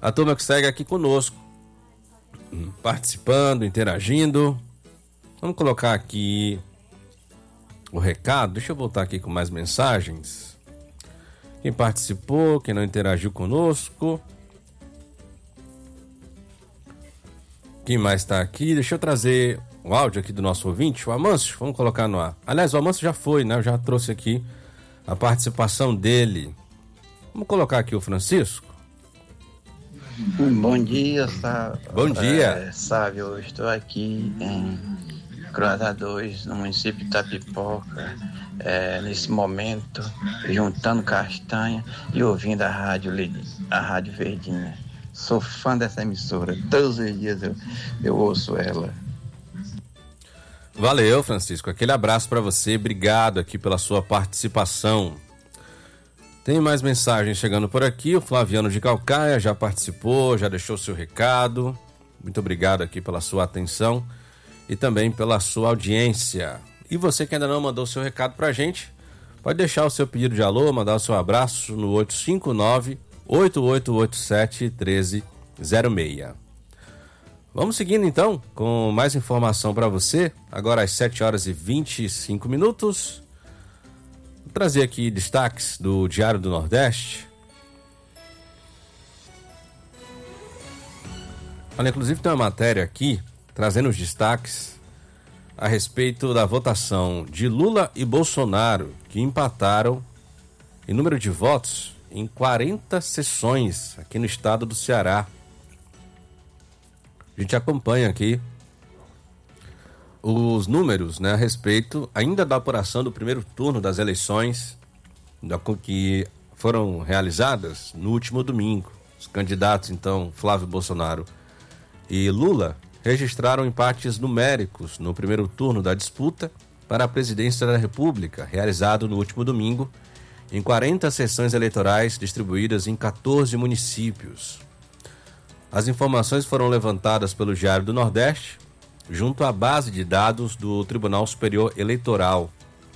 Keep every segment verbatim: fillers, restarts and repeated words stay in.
a turma que segue aqui conosco, participando, interagindo. Vamos colocar aqui o recado. Deixa eu voltar aqui com mais mensagens. Quem participou, quem não interagiu conosco. Quem mais está aqui? Deixa eu trazer o áudio aqui do nosso ouvinte, o Amâncio. Vamos colocar no ar. Aliás, o Amâncio já foi, né? Eu já trouxe aqui a participação dele. Vamos colocar aqui o Francisco. Bom dia, Sá... Bom dia. É, Sábio, eu estou aqui em Croata dois, no município de Itapipoca, é, nesse momento, juntando castanha e ouvindo a rádio, a rádio Verdinha. Sou fã dessa emissora, todos os dias eu, eu ouço ela. Valeu, Francisco, aquele abraço para você, obrigado aqui pela sua participação. Tem mais mensagens chegando por aqui, o Flaviano de Calcaia já participou, já deixou seu recado, muito obrigado aqui pela sua atenção e também pela sua audiência. E você que ainda não mandou seu recado pra gente, pode deixar o seu pedido de alô, mandar o seu abraço no oito cinco nove, oito oito oito sete, um três zero seis. Vamos seguindo então com mais informação para você, agora às sete horas e vinte e cinco minutos. Vou trazer aqui destaques do Diário do Nordeste. Olha, inclusive tem uma matéria aqui trazendo os destaques a respeito da votação de Lula e Bolsonaro, que empataram em número de votos em quarenta sessões aqui no estado do Ceará. A gente acompanha aqui os números, né, a respeito ainda da apuração do primeiro turno das eleições que foram realizadas no último domingo. Os candidatos, então, Flávio Bolsonaro e Lula, registraram empates numéricos no primeiro turno da disputa para a presidência da República, realizado no último domingo, em quarenta sessões eleitorais distribuídas em quatorze municípios. As informações foram levantadas pelo Diário do Nordeste, junto à base de dados do Tribunal Superior Eleitoral.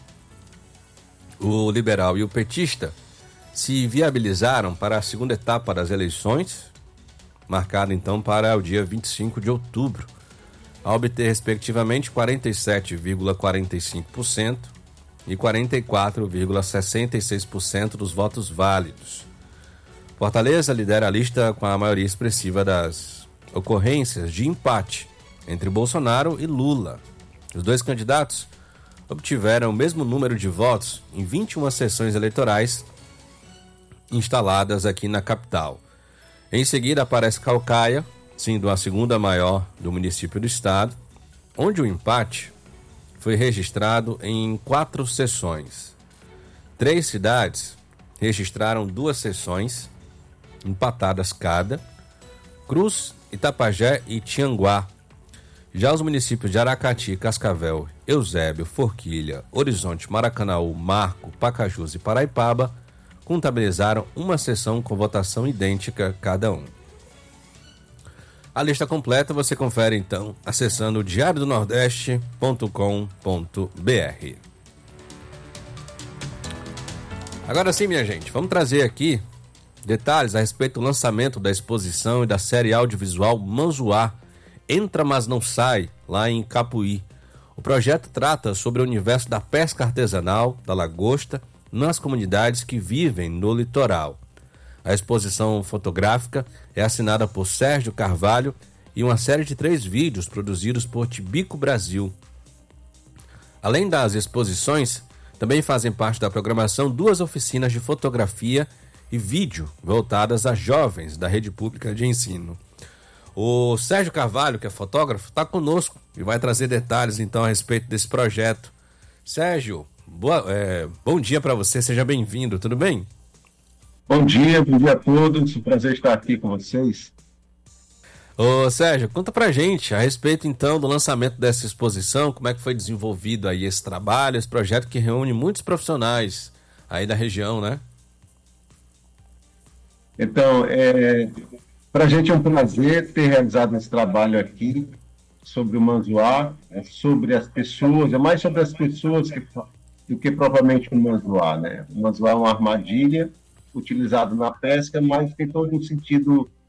O liberal e o petista se viabilizaram para a segunda etapa das eleições, marcada então para o dia vinte e cinco de outubro, a obter respectivamente quarenta e sete vírgula quarenta e cinco por cento e quarenta e quatro vírgula sessenta e seis por cento dos votos válidos. Fortaleza lidera a lista com a maioria expressiva das ocorrências de empate entre Bolsonaro e Lula. Os dois candidatos obtiveram o mesmo número de votos em vinte e uma sessões eleitorais instaladas aqui na capital. Em seguida aparece Calcaia, sendo a segunda maior do município do estado, onde o empate foi registrado em quatro sessões. Três cidades registraram duas sessões empatadas cada: Cruz, Itapajé e Tianguá. Já os municípios de Aracati, Cascavel, Eusébio, Forquilha, Horizonte, Maracanaú, Marco, Pacajus e Paraipaba contabilizaram uma sessão com votação idêntica cada um. A lista completa você confere então acessando diário do nordeste ponto com ponto br. Agora sim, minha gente, vamos trazer aqui detalhes a respeito do lançamento da exposição e da série audiovisual Manzoá, Entra Mas Não Sai, lá em Capuí. O projeto trata sobre o universo da pesca artesanal, da lagosta, nas comunidades que vivem no litoral. A exposição fotográfica é assinada por Sérgio Carvalho e uma série de três vídeos produzidos por Tibico Brasil. Além das exposições, também fazem parte da programação duas oficinas de fotografia e vídeo voltadas a jovens da rede pública de ensino. O Sérgio Carvalho, que é fotógrafo, está conosco e vai trazer detalhes então a respeito desse projeto. Sérgio, boa, é, bom dia para você, seja bem-vindo, tudo bem? Bom dia, bom dia a todos, um prazer estar aqui com vocês. Ô Sérgio, conta pra gente a respeito então do lançamento dessa exposição, como é que foi desenvolvido aí esse trabalho, esse projeto que reúne muitos profissionais aí da região, né? Então, é, para a gente é um prazer ter realizado esse trabalho aqui sobre o Manzoá, é, sobre as pessoas, é mais sobre as pessoas que, do que propriamente o Manzoá, né? O Manzoá é uma armadilha utilizado na pesca, mas tem todo um sentido